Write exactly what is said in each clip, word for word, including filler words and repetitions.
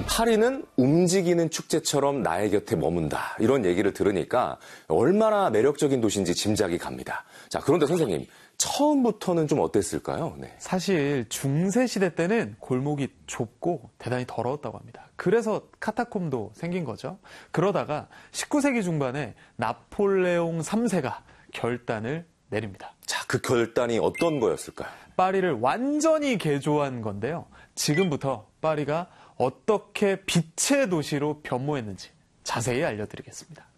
파리는 움직이는 축제처럼 나의 곁에 머문다. 이런 얘기를 들으니까 얼마나 매력적인 도시인지 짐작이 갑니다. 자, 그런데 선생님, 처음부터는 좀 어땠을까요? 네. 사실 중세 시대 때는 골목이 좁고 대단히 더러웠다고 합니다. 그래서 카타콤도 생긴 거죠. 그러다가 십구 세기 중반에 나폴레옹 삼 세가 결단을 내립니다. 자, 그 결단이 어떤 거였을까요? 파리를 완전히 개조한 건데요. 지금부터 파리가 어떻게 빛의 도시로 변모했는지 자세히 알려드리겠습니다.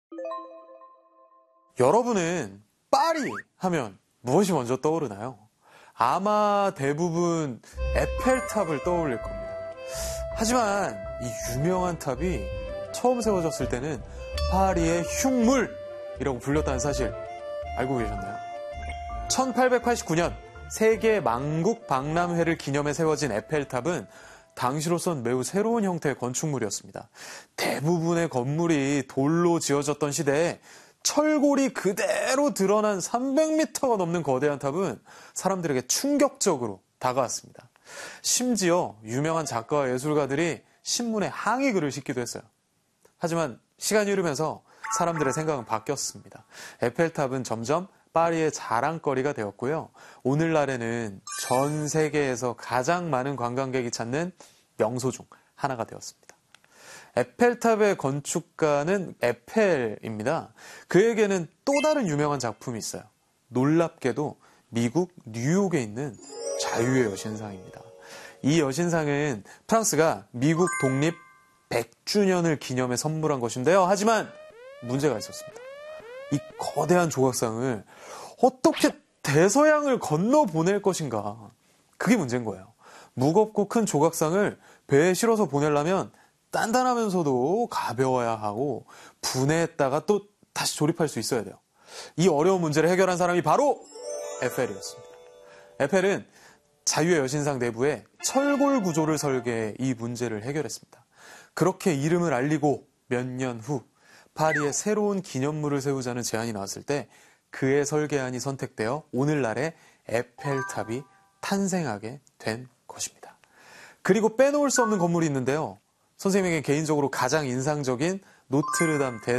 여러분은 파리 하면 무엇이 먼저 떠오르나요? 아마 대부분 에펠탑을 떠올릴 겁니다. 하지만 이 유명한 탑이 처음 세워졌을 때는 파리의 흉물이라고 불렸다는 사실 알고 계셨나요? 천팔백팔십구 년 세계 만국 박람회를 기념해 세워진 에펠탑은 당시로선 매우 새로운 형태의 건축물이었습니다. 대부분의 건물이 돌로 지어졌던 시대에 철골이 그대로 드러난 삼백 미터가 넘는 거대한 탑은 사람들에게 충격적으로 다가왔습니다. 심지어 유명한 작가와 예술가들이 신문에 항의글을 싣기도 했어요. 하지만 시간이 흐르면서 사람들의 생각은 바뀌었습니다. 에펠탑은 점점 파리의 자랑거리가 되었고요. 오늘날에는 전 세계에서 가장 많은 관광객이 찾는 명소 중 하나가 되었습니다. 에펠탑의 건축가는 에펠입니다. 그에게는 또 다른 유명한 작품이 있어요. 놀랍게도 미국 뉴욕에 있는 자유의 여신상입니다. 이 여신상은 프랑스가 미국 독립 백 주년을 기념해 선물한 것인데요. 하지만 문제가 있었습니다. 이 거대한 조각상을 어떻게 대서양을 건너 보낼 것인가? 그게 문제인 거예요. 무겁고 큰 조각상을 배에 실어서 보내려면 단단하면서도 가벼워야 하고 분해했다가 또 다시 조립할 수 있어야 돼요. 이 어려운 문제를 해결한 사람이 바로 에펠이었습니다. 에펠은 자유의 여신상 내부에 철골 구조를 설계해 이 문제를 해결했습니다. 그렇게 이름을 알리고 몇 년 후 파리에 새로운 기념물을 세우자는 제안이 나왔을 때 그의 설계안이 선택되어 오늘날의 에펠탑이 탄생하게 된 것입니다. 그리고 빼놓을 수 없는 건물이 있는데요. 선생님에게 개인적으로 가장 인상적인 노트르담 대